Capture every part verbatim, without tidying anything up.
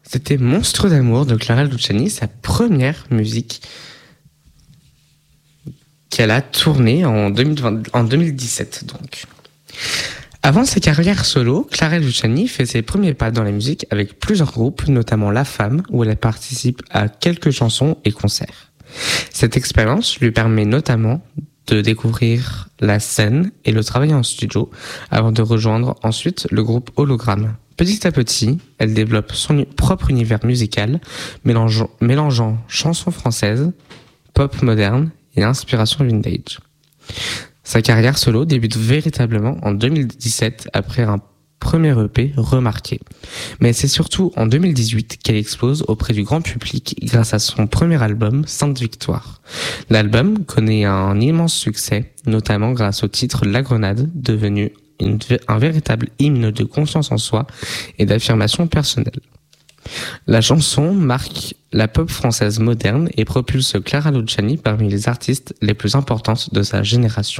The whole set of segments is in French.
C'était Monstre d'amour de Clara Luciani, sa première musique qu'elle a tournée en, deux mille vingt, en deux mille dix-sept. Donc. Avant sa carrière solo, Clara Luciani fait ses premiers pas dans la musique avec plusieurs groupes, notamment La Femme, où elle participe à quelques chansons et concerts. Cette expérience lui permet notamment de découvrir la scène et le travail en studio, avant de rejoindre ensuite le groupe Hologramme. Petit à petit, elle développe son propre univers musical, mélangeant, mélangeant chansons françaises, pop moderne et inspiration vintage. Sa carrière solo débute véritablement en deux mille dix-sept après un premier E P remarqué. Mais c'est surtout en deux mille dix-huit qu'elle explose auprès du grand public grâce à son premier album, Sainte Victoire. L'album connaît un immense succès, notamment grâce au titre La Grenade, devenu une, un véritable hymne de confiance en soi et d'affirmation personnelle. La chanson marque la pop française moderne et propulse Clara Luciani parmi les artistes les plus importantes de sa génération.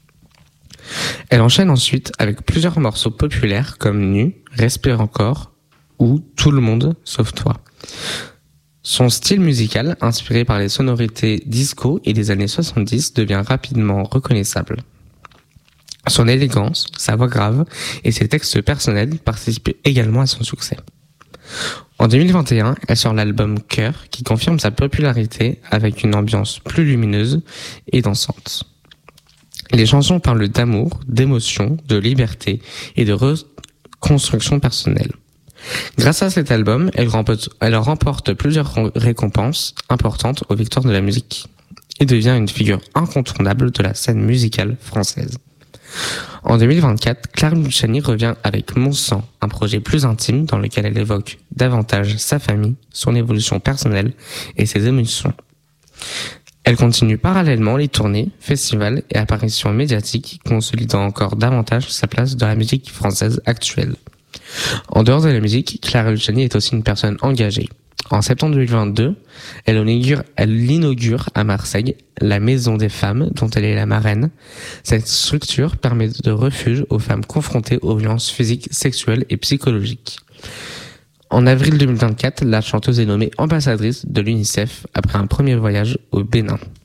Elle enchaîne ensuite avec plusieurs morceaux populaires comme Nu, Respire encore ou Tout le monde sauf toi. Son style musical, inspiré par les sonorités disco et des années soixante-dix, devient rapidement reconnaissable. Son élégance, sa voix grave et ses textes personnels participent également à son succès. En deux mille vingt et un, elle sort l'album Cœur qui confirme sa popularité avec une ambiance plus lumineuse et dansante. Les chansons parlent d'amour, d'émotion, de liberté et de reconstruction personnelle. Grâce à cet album, elle remporte, elle remporte plusieurs récompenses importantes aux victoires de la musique et devient une figure incontournable de la scène musicale française. En deux mille vingt-quatre, Clara Luciani revient avec Mon sang, un projet plus intime dans lequel elle évoque davantage sa famille, son évolution personnelle et ses émotions. Elle continue parallèlement les tournées, festivals et apparitions médiatiques, consolidant encore davantage sa place dans la musique française actuelle. En dehors de la musique, Clara Luciani est aussi une personne engagée. En septembre deux mille vingt-deux, elle inaugure, elle inaugure à Marseille la Maison des Femmes dont elle est la marraine. Cette structure permet de refuge aux femmes confrontées aux violences physiques, sexuelles et psychologiques. En avril deux mille vingt-quatre, la chanteuse est nommée ambassadrice de l'UNICEF après un premier voyage au Bénin.